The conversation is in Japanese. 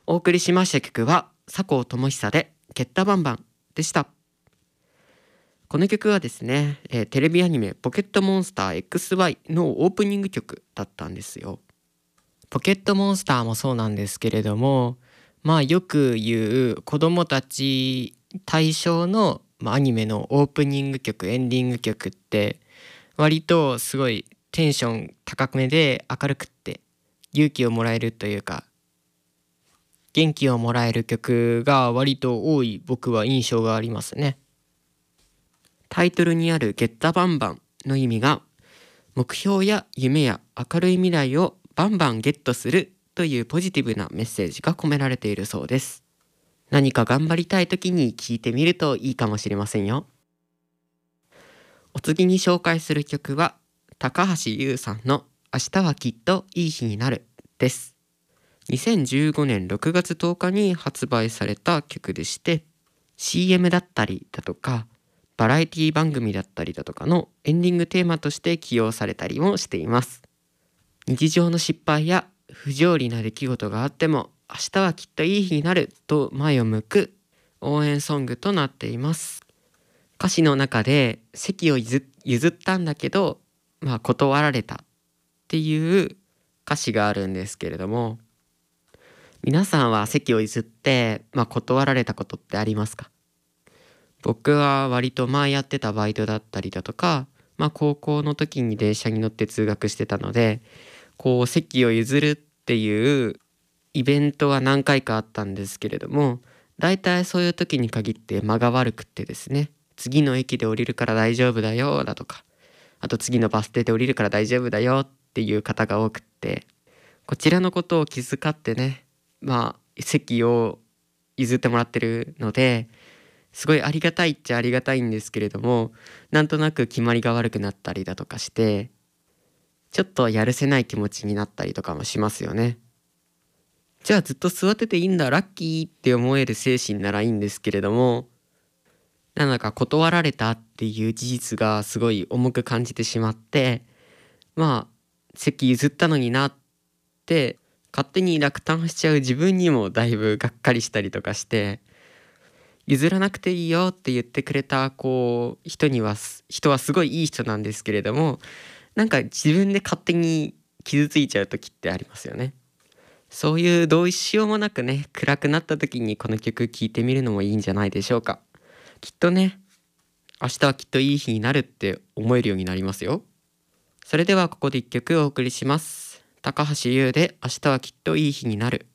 お送りしました曲は佐藤智久でケッタバンバンでした。この曲はですね、テレビアニメポケットモンスター XY のオープニング曲だったんですよ。 ポケットモンスターもそうなんですけれども、よく言う子供たち対象の、アニメのオープニング曲、エンディング曲って割とすごいテンション高めで明るくって勇気をもらえるというか元気をもらえる曲が割と多い僕は印象がありますね。 タイトルにあるゲッタバンバンの意味が、目標や夢や明るい未来をバンバンゲットするというポジティブなメッセージが込められているそうです。何か頑張りたい時に聴いてみるといいかもしれませんよ。お次に紹介する曲は高橋優さんの明日はきっといい日になるです。2015年6月10日に発売された曲でして、 CM だったりだとかバラエティ番組だったりだとかのエンディングテーマとして起用されたりもしています。日常の失敗や不条理な出来事があっても明日はきっといい日になると前を向く応援ソングとなっています。歌詞の中で席を譲ったんだけど、断られたっていう歌詞があるんですけれども、皆さんは席を譲って、断られたことってありますか？僕は割と前やってたバイトだったりだとか、高校の時に電車に乗って通学してたので、こう席を譲るっていうイベントは何回かあったんですけれども、だいたいそういう時に限って間が悪くってですね、次の駅で降りるから大丈夫だよだとか、あと次のバス停で降りるから大丈夫だよっていう方が多くって、こちらのことを気遣ってね、席を譲ってもらってるので、すごいありがたいっちゃありがたいんですけれども、なんとなく決まりが悪くなったりだとかして、ちょっとやるせない気持ちになったりとかもしますよね。じゃあずっと座ってていいんだ、ラッキーって思える精神ならいいんですけれども、なんだか断られたっていう事実がすごい重く感じてしまって、席譲ったのになって勝手に落胆しちゃう自分にもだいぶがっかりしたりとかして、譲らなくていいよって言ってくれた人はすごいいい人なんですけれども、なんか自分で勝手に傷ついちゃう時ってありますよね。そういうどうしようもなくね、暗くなった時にこの曲聴いてみるのもいいんじゃないでしょうか。きっとね、明日はきっといい日になるって思えるようになりますよ。それではここで一曲お送りします。高橋優で明日はきっといい日になる。